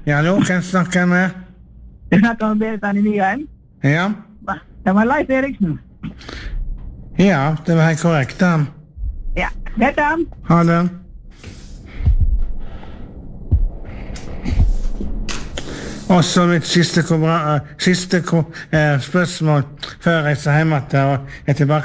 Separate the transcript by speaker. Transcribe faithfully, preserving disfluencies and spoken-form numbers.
Speaker 1: Ja, hallo, hvem snakker jeg med?
Speaker 2: Du snakker om Berit Anne Nyheim?
Speaker 1: Ja?
Speaker 2: Det var Leif Eriksen.
Speaker 1: Ja, det var helt korrekt da.
Speaker 2: Ja, dette er han.
Speaker 1: Ha det. Og så mitt siste, kobra, siste ko, eh, spørsmål før jeg reiser hjemme til og er tilbake.